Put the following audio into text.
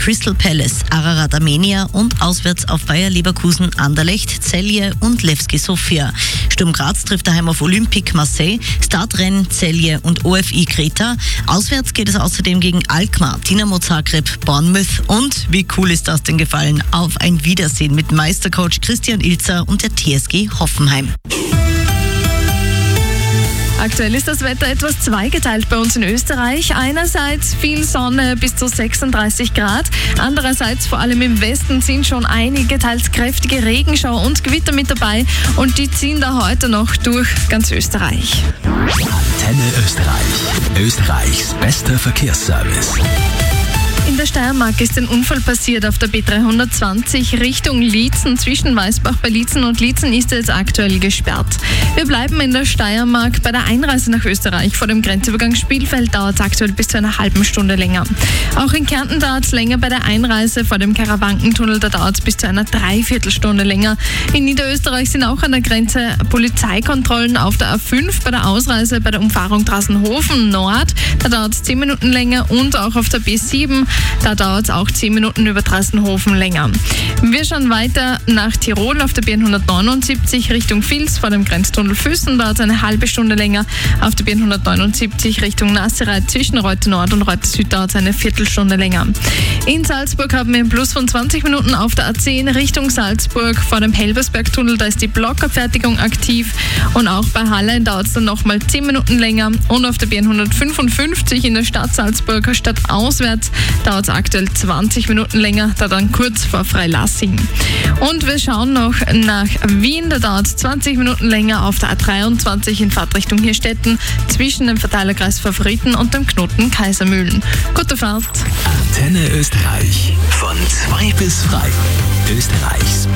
Crystal Palace, Ararat Armenia und auswärts auf Bayer Leverkusen, Anderlecht, Celje und Levski Sofia. Sturm Graz trifft daheim auf Olympique Marseille, Stade Rennes, Celje und OFI Kreta. Auswärts geht es außerdem gegen Alkmaar, Dinamo Zagreb, Bournemouth und, wie cool ist das denn gefallen, auf ein Wiedersehen mit Meistercoach Christian Ilzer und der TSG Hoffenheim. Aktuell ist das Wetter etwas zweigeteilt bei uns in Österreich. Einerseits viel Sonne bis zu 36 Grad. Andererseits, vor allem im Westen, sind schon einige teils kräftige Regenschauer und Gewitter mit dabei. Und die ziehen da heute noch durch ganz Österreich. Antenne Österreich. Österreichs bester Verkehrsservice. In der Steiermark ist ein Unfall passiert auf der B320 Richtung Liezen. Zwischen Weißbach bei Liezen und Liezen ist jetzt aktuell gesperrt. Wir bleiben in der Steiermark. Bei der Einreise nach Österreich vor dem Grenzübergang Spielfeld dauert es aktuell bis zu einer halben Stunde länger. Auch in Kärnten dauert es länger bei der Einreise vor dem Karawankentunnel. Da dauert es bis zu einer Dreiviertelstunde länger. In Niederösterreich sind auch an der Grenze Polizeikontrollen auf der A5 bei der Ausreise bei der Umfahrung Drassenhofen Nord. Da dauert es 10 Minuten länger und auch auf der B7. Da dauert es auch 10 Minuten über Drassenhofen länger. Wir schauen weiter nach Tirol auf der B179 Richtung Vils vor dem Grenztunnel Füssen. Dauert es eine halbe Stunde länger. Auf der B179 Richtung Nassereit zwischen Reute Nord und Reute Süd dauert es eine Viertelstunde länger. In Salzburg haben wir einen Plus von 20 Minuten auf der A10 Richtung Salzburg vor dem Helbersbergtunnel. Da ist die Blockabfertigung aktiv. Und auch bei Halle dauert es dann nochmal 10 Minuten länger. Und auf der B155 in der Stadt Salzburg statt auswärts dauert es aktuell 20 Minuten länger, da dann kurz vor Freilassing. Und wir schauen noch nach Wien, da dauert es 20 Minuten länger auf der A23 in Fahrtrichtung Hirstetten zwischen dem Verteilerkreis Favoriten und dem Knoten Kaisermühlen. Gute Fahrt! Antenne Österreich. Von 2 bis frei. Österreichs